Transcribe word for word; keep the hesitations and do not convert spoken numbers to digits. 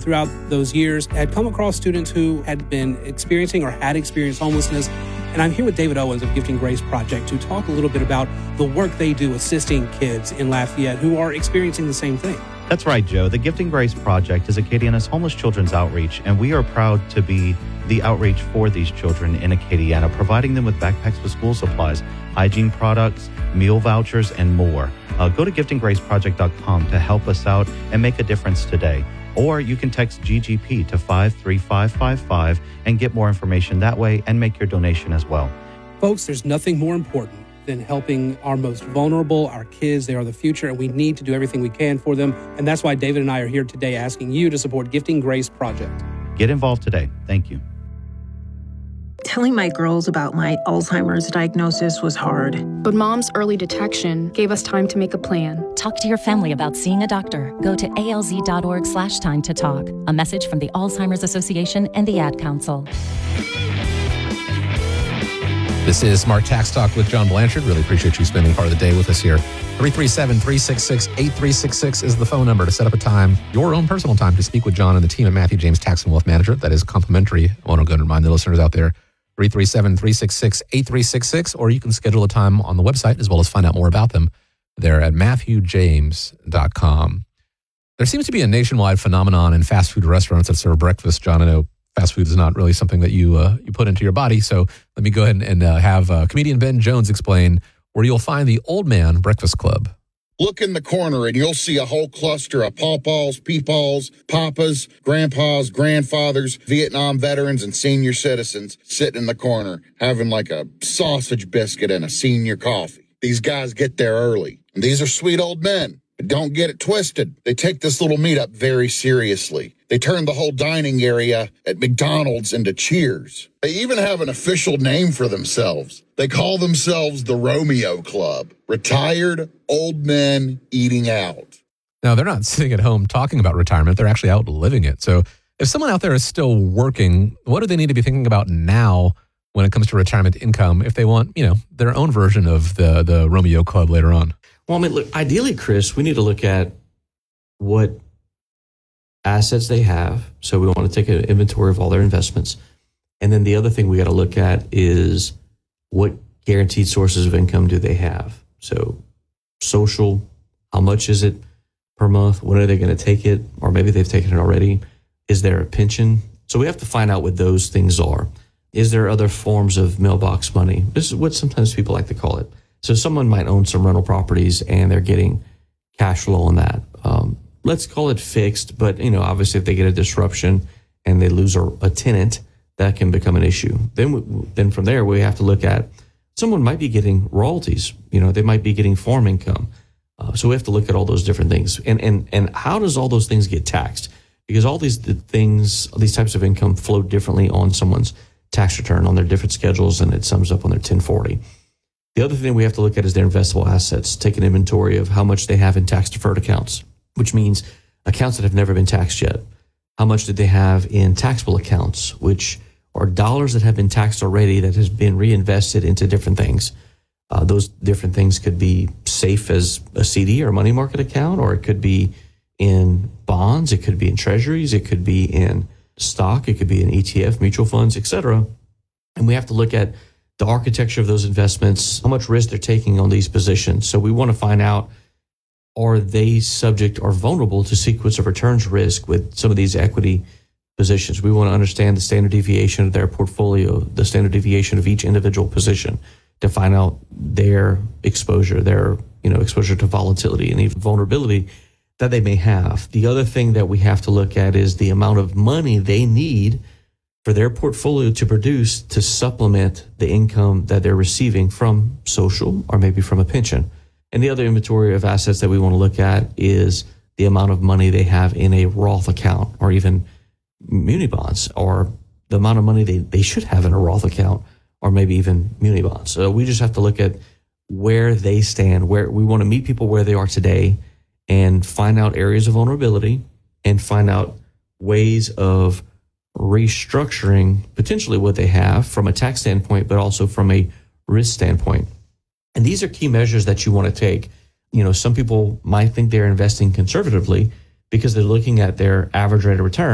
throughout those years had come across students who had been experiencing or had experienced homelessness. And I'm here with David Owens of Gifting Grace Project to talk a little bit about the work they do assisting kids in Lafayette who are experiencing the same thing. That's right, Joe. The Gifting Grace Project is Acadiana's homeless children's outreach, and we are proud to be the outreach for these children in Acadiana, providing them with backpacks with school supplies, hygiene products, meal vouchers, and more. Uh, go to gifting grace project dot com to help us out and make a difference today. Or you can text G G P to five three five five five and get more information that way and make your donation as well. Folks, there's nothing more important than helping our most vulnerable, our kids. They are the future, and we need to do everything we can for them. And that's why David and I are here today asking you to support Gifting Grace Project. Get involved today. Thank you. Telling my girls about my Alzheimer's diagnosis was hard. But Mom's early detection gave us time to make a plan. Talk to your family about seeing a doctor. Go to alz.org slash time to talk. A message from the Alzheimer's Association and the Ad Council. This is Smart Tax Talk with John Blanchard. Really appreciate you spending part of the day with us here. three three seven, three six six, eight three six six is the phone number to set up a time, your own personal time, to speak with John and the team at Matthew James Tax and Wealth Management. That is complimentary. I want to go to remind the listeners out there, three three seven, three six six, eight three six six, or you can schedule a time on the website as well as find out more about them there at matthew james dot com. There seems to be a nationwide phenomenon in fast food restaurants that serve breakfast. John, I know fast food is not really something that you uh, you put into your body, so let me go ahead and, and uh, have uh, comedian Ben Jones explain where you'll find the Old Man Breakfast Club. Look in the corner and you'll see a whole cluster of pawpaws, peepaws, papas, grandpas, grandfathers, Vietnam veterans, and senior citizens sitting in the corner having like a sausage biscuit and a senior coffee. These guys get there early, and these are sweet old men. But don't get it twisted. They take this little meetup very seriously. They turn the whole dining area at McDonald's into Cheers. They even have an official name for themselves. They call themselves the Romeo Club. Retired old men eating out. Now, they're not sitting at home talking about retirement. They're actually out living it. So if someone out there is still working, what do they need to be thinking about now when it comes to retirement income if they want, you know, their own version of the, the Romeo Club later on? Well, I mean, look, ideally, Chris, we need to look at what assets they have. So we want to take an inventory of all their investments. And then the other thing we got to look at is what guaranteed sources of income do they have? So social, how much is it per month? When are they going to take it? Or maybe they've taken it already. Is there a pension? So we have to find out what those things are. Is there other forms of mailbox money? This is what sometimes people like to call it. So someone might own some rental properties and they're getting cash flow on that. Um, let's call it fixed, but you know, obviously if they get a disruption and they lose a, a tenant, that can become an issue. Then, we, then from there, we have to look at someone might be getting royalties. You know, they might be getting farm income. Uh, so we have to look at all those different things. And and and how does all those things get taxed? Because all these the things, these types of income flow differently on someone's tax return on their different schedules, and it sums up on their ten forty. The other thing we have to look at is their investable assets. Take an inventory of how much they have in tax-deferred accounts, which means accounts that have never been taxed yet. How much did they have in taxable accounts, which are dollars that have been taxed already that has been reinvested into different things. Uh, those different things could be safe as a C D or a money market account, or it could be in bonds, it could be in treasuries, it could be in stock, it could be in E T F, mutual funds, et cetera. And we have to look at the architecture of those investments, how much risk they're taking on these positions. So we want to find out, are they subject or vulnerable to sequence of returns risk with some of these equity positions? We want to understand the standard deviation of their portfolio, the standard deviation of each individual position to find out their exposure, their you know exposure to volatility and even vulnerability that they may have. The other thing that we have to look at is the amount of money they need for their portfolio to produce to supplement the income that they're receiving from social or maybe from a pension. And the other inventory of assets that we want to look at is the amount of money they have in a Roth account or even muni bonds, or the amount of money they, they should have in a Roth account or maybe even muni bonds. So we just have to look at where they stand, where we want to meet people where they are today and find out areas of vulnerability and find out ways of restructuring potentially what they have from a tax standpoint, but also from a risk standpoint. And these are key measures that you want to take. You know, some people might think they're investing conservatively because they're looking at their average rate of return